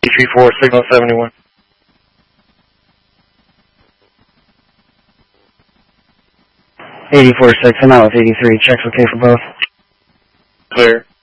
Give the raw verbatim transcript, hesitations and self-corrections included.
eighty-three four, signal seventy-one. eighty-four six, I'm out with eighty-three. Checks okay for both. Clear.